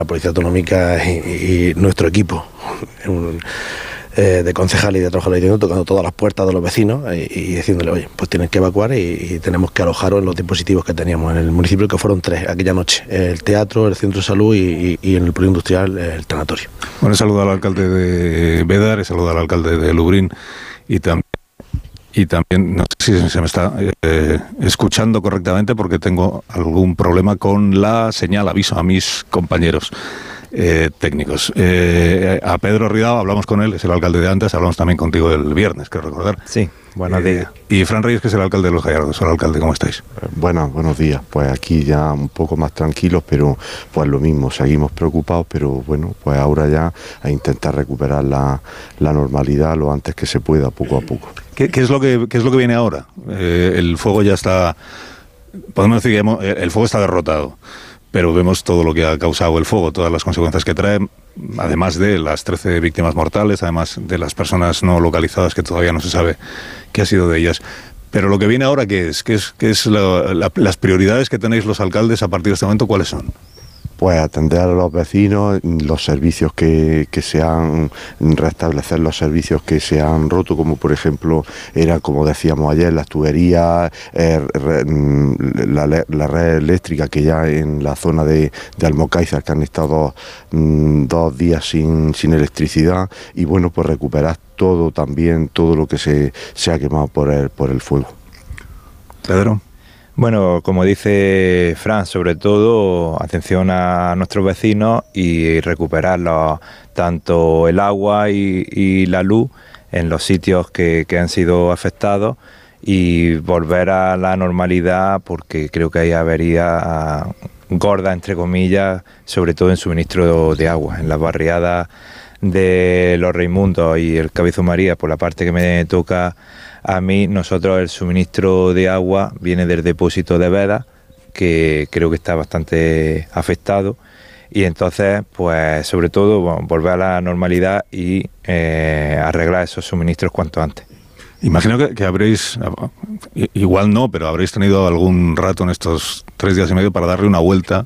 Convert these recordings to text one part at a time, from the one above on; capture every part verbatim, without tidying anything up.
la Policía Autonómica y, y nuestro equipo un, eh, de concejal y de trabajadores tocando todas las puertas de los vecinos y, y diciéndole, oye, pues tienen que evacuar y, y tenemos que alojaros en los dispositivos que teníamos en el municipio, que fueron tres aquella noche: el teatro, el centro de salud y, y, y en el polígono industrial el tanatorio. Bueno, he saludado al alcalde de Bédar, he saludado al alcalde de Lubriñ y también Y también, no sé si se me está eh, escuchando correctamente, porque tengo algún problema con la señal, aviso a mis compañeros eh, técnicos. Eh, a Pedro Ridao, hablamos con él, es el alcalde de antes, hablamos también contigo el viernes, creo recordar. Sí, buenos días. Eh, y Fran Reyes, que es el alcalde de Los Gallardos. Hola, alcalde, ¿cómo estáis? Bueno, buenos días. Pues aquí ya un poco más tranquilos, pero pues lo mismo, seguimos preocupados, pero bueno, pues ahora ya a intentar recuperar la, la normalidad lo antes que se pueda, poco a poco. ¿Qué, qué es lo que qué es lo que viene ahora? Eh, el fuego ya está, podemos decir que hemos, el fuego está derrotado, pero vemos todo lo que ha causado el fuego, todas las consecuencias que trae, además de las trece víctimas mortales, además de las personas no localizadas que todavía no se sabe qué ha sido de ellas. Pero lo que viene ahora, ¿qué es? ¿Qué es, qué es la, la, las prioridades que tenéis los alcaldes a partir de este momento? ¿Cuáles son? Pues atender a los vecinos, los servicios que, que se han, restablecer los servicios que se han roto, como por ejemplo era, como decíamos ayer, las tuberías, eh, la, la red eléctrica, que ya en la zona de, de Almocáizar, que han estado mm, dos días sin, sin electricidad, y bueno, pues recuperar todo también, todo lo que se, se ha quemado por el, por el fuego. Pedro. Bueno, como dice Fran, sobre todo atención a nuestros vecinos y recuperarlos, tanto el agua y, y la luz en los sitios que, que han sido afectados, y volver a la normalidad, porque creo que hay avería gorda, entre comillas, sobre todo en suministro de agua, en las barriadas de Los Raimundos y el Cabezo María, por la parte que me toca a mí. Nosotros el suministro de agua viene del depósito de Bédar, que creo que está bastante afectado, y entonces pues sobre todo bueno, volver a la normalidad y eh, arreglar esos suministros cuanto antes. Imagino que, que habréis, igual no, pero habréis tenido algún rato en estos tres días y medio para darle una vuelta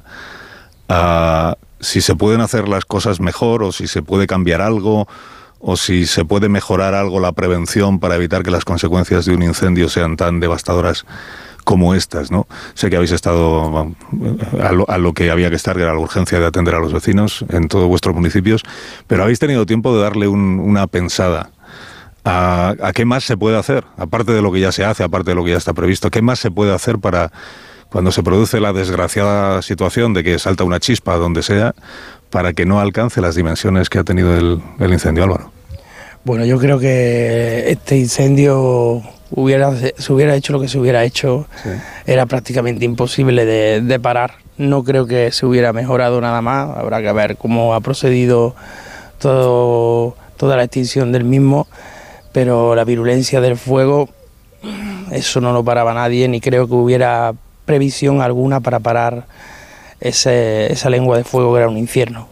a si se pueden hacer las cosas mejor, o si se puede cambiar algo, o si se puede mejorar algo la prevención para evitar que las consecuencias de un incendio sean tan devastadoras como estas, ¿no? Sé que habéis estado a lo, a lo que había que estar, que era la urgencia de atender a los vecinos en todos vuestros municipios, pero habéis tenido tiempo de darle un, una pensada a, a qué más se puede hacer, aparte de lo que ya se hace, aparte de lo que ya está previsto, qué más se puede hacer para, cuando se produce la desgraciada situación de que salta una chispa donde sea, para que no alcance las dimensiones que ha tenido el, el incendio, Álvaro. Bueno, yo creo que este incendio hubiera se hubiera hecho lo que se hubiera hecho, sí. Era prácticamente imposible de, de parar. No creo que se hubiera mejorado nada más. Habrá que ver cómo ha procedido todo, toda la extinción del mismo, pero la virulencia del fuego, eso no lo paraba nadie, ni creo que hubiera previsión alguna para parar ese, esa lengua de fuego que era un infierno.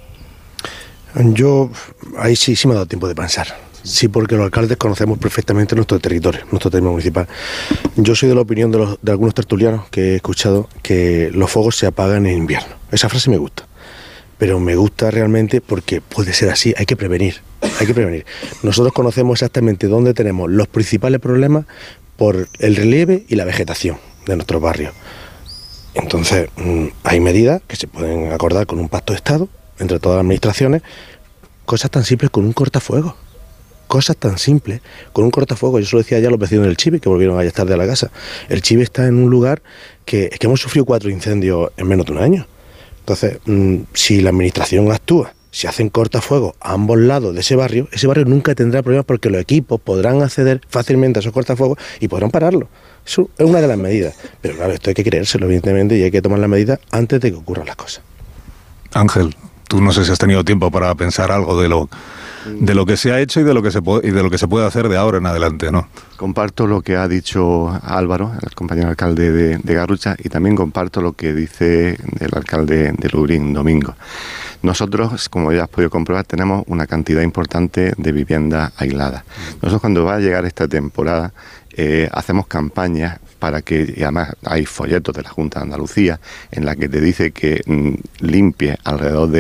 Yo, ahí sí, sí me ha dado tiempo de pensar. Sí, porque los alcaldes conocemos perfectamente nuestro territorio, nuestro territorio municipal. Yo soy de la opinión de, los, de algunos tertulianos que he escuchado que los fuegos se apagan en invierno. Esa frase me gusta, pero me gusta realmente porque puede ser así, hay que prevenir, hay que prevenir. Nosotros conocemos exactamente dónde tenemos los principales problemas por el relieve y la vegetación de nuestros barrios. Entonces, hay medidas que se pueden acordar con un pacto de Estado entre todas las administraciones, cosas tan simples con un cortafuegos, cosas tan simples con un cortafuegos. Yo se lo decía ya a los vecinos del Chive, que volvieron ayer tarde a la casa. El Chive está en un lugar que, que hemos sufrido cuatro incendios en menos de un año. Entonces, mmm, si la administración actúa, si hacen cortafuegos a ambos lados de ese barrio, ese barrio nunca tendrá problemas, porque los equipos podrán acceder fácilmente a esos cortafuegos y podrán pararlo. Eso es una de las medidas. Pero claro, esto hay que creérselo, evidentemente, y hay que tomar las medidas antes de que ocurran las cosas. Ángel, tú no sé si has tenido tiempo para pensar algo de lo de lo que se ha hecho y de lo que se puede, y de lo que se puede hacer de ahora en adelante, ¿no? Comparto lo que ha dicho Álvaro, el compañero alcalde de, de Garrucha, y también comparto lo que dice el alcalde de Lubriñ, Domingo. Nosotros, como ya has podido comprobar, tenemos una cantidad importante de viviendas aisladas. Nosotros, cuando va a llegar esta temporada, eh, hacemos campañas para que, y además hay folletos de la Junta de Andalucía en la que te dice que mm, limpie alrededor de